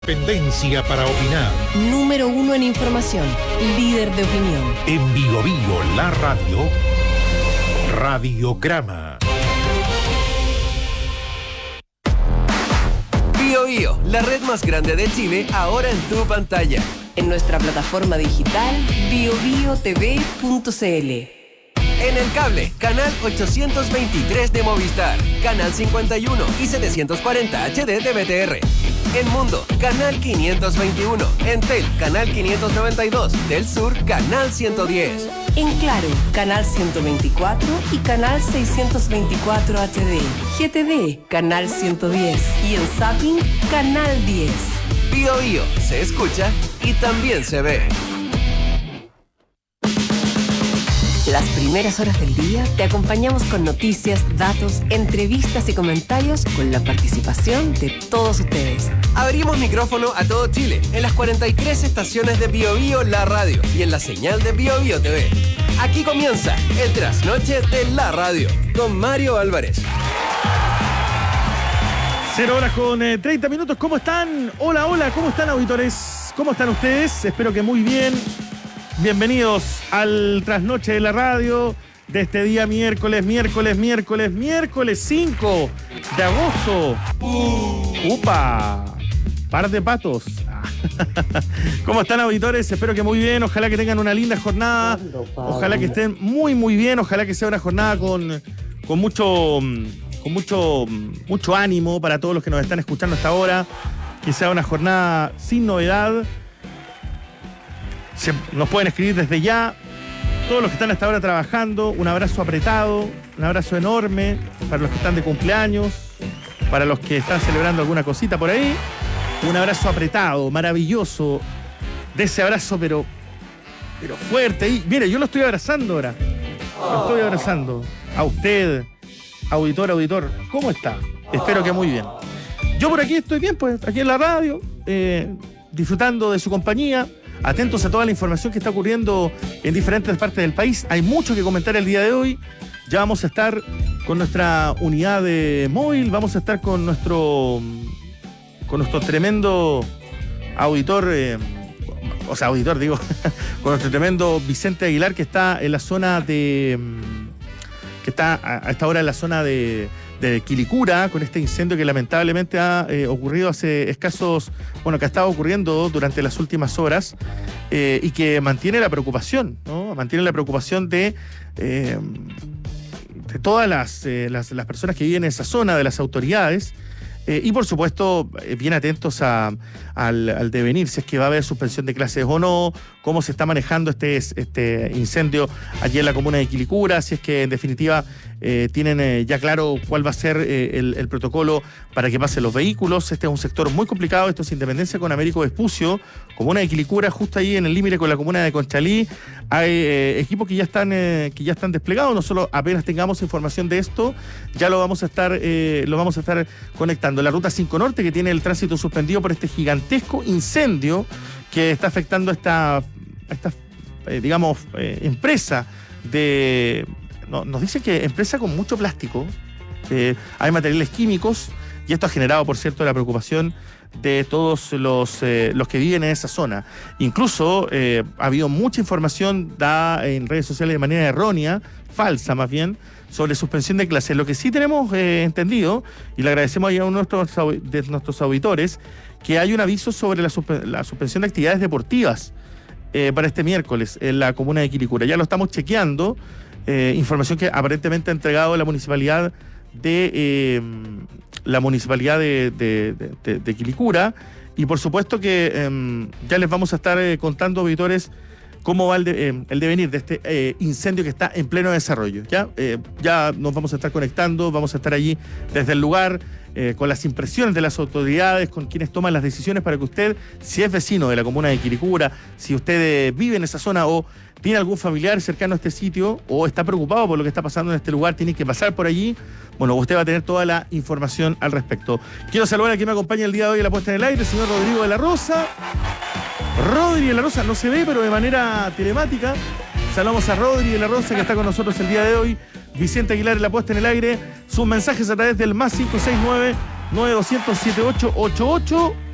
Tendencia para opinar. Número 1 en información. Líder de opinión. En Biobío, la radio. Radiograma. Biobío, la red más grande de Chile, ahora en tu pantalla. En nuestra plataforma digital biobiotv.cl. En el cable, canal 823 de Movistar, canal 51 y 740 HD de BTR. En Mundo, canal 521. En Tel, canal 592. Del Sur, canal 110. En Claro, canal 124 y canal 624 HD. GTV, canal 110. Y en Zapping, canal 10. Biobío, se escucha y también se ve. Las primeras horas del día te acompañamos con noticias, datos, entrevistas y comentarios con la participación de todos ustedes. Abrimos micrófono a todo Chile en las 43 estaciones de Biobío La Radio y en la señal de Biobío TV. Aquí comienza el trasnoche de la radio con Mario Álvarez. 0 horas con 30 minutos. ¿Cómo están? Hola, hola, ¿cómo están, auditores? ¿Cómo están ustedes? Espero que muy bien. Bienvenidos al trasnoche de la radio de este día miércoles 5 de agosto. ¡Upa! Par de patos. ¿Cómo están, auditores? Espero que muy bien. Ojalá que tengan una linda jornada. Ojalá que estén muy, muy bien. Ojalá que sea una jornada con mucho ánimo para todos los que nos están escuchando hasta ahora. Que sea una jornada sin novedad. Nos pueden escribir desde ya. Todos los que están hasta ahora trabajando, un abrazo apretado, un abrazo enorme para los que están de cumpleaños, para los que están celebrando alguna cosita por ahí. Un abrazo apretado, maravilloso, de ese abrazo pero fuerte. Y mire, yo lo estoy abrazando ahora. Lo estoy abrazando. A usted, auditor, ¿cómo está? Espero que muy bien. Yo por aquí estoy bien, pues, aquí en la radio, disfrutando de su compañía. Atentos a toda la información que está ocurriendo en diferentes partes del país. Hay mucho que comentar el día de hoy. Ya vamos a estar con nuestra unidad de móvil, vamos a estar con nuestro tremendo auditor, con nuestro tremendo Vicente Aguilar, que está en la zona que está a esta hora en la zona de Quilicura, con este incendio que lamentablemente ha ocurrido hace escasos, que ha estado ocurriendo durante las últimas horas, y que mantiene la preocupación, ¿no? Mantiene la preocupación de todas las personas que viven en esa zona, de las autoridades, y por supuesto bien atentos al devenir, si es que va a haber suspensión de clases o no, cómo se está manejando este incendio allí en la comuna de Quilicura, si es que en definitiva tienen ya claro cuál va a ser el protocolo para que pasen los vehículos. Este es un sector muy complicado, esto es Independencia con Américo Vespucio, comuna de Quilicura, justo ahí en el límite con la comuna de Conchalí. Hay equipos que ya están desplegados. Nosotros apenas tengamos información de esto, ya lo vamos a estar conectando. La ruta 5 Norte, que tiene el tránsito suspendido por este gigantesco incendio que está afectando a esta empresa de... Nos dice que empresa con mucho plástico, hay materiales químicos, y esto ha generado, por cierto, la preocupación de todos los que viven en esa zona. Incluso ha habido mucha información dada en redes sociales de manera errónea, falsa más bien, sobre suspensión de clases. Lo que sí tenemos entendido, y le agradecemos a uno de nuestros auditores, que hay un aviso sobre la suspensión de actividades deportivas para este miércoles en la comuna de Quilicura. Ya lo estamos chequeando, información que aparentemente ha entregado la municipalidad de Quilicura, y por supuesto que ya les vamos a estar contando, auditores, cómo va el devenir de este incendio que está en pleno desarrollo. Ya nos vamos a estar conectando, vamos a estar allí desde el lugar, con las impresiones de las autoridades, con quienes toman las decisiones, para que usted, si es vecino de la comuna de Quilicura, si usted vive en esa zona o tiene algún familiar cercano a este sitio o está preocupado por lo que está pasando en este lugar, tiene que pasar por allí, usted va a tener toda la información al respecto. Quiero saludar a quien me acompaña el día de hoy en la puesta en el aire, el señor Rodrigo de la Rosa. Rodri de la Rosa no se ve, pero de manera telemática. Saludamos a Rodri de la Rosa, que está con nosotros el día de hoy. Vicente Aguilar en la puesta en el aire. Sus mensajes a través del +569-9200-7888.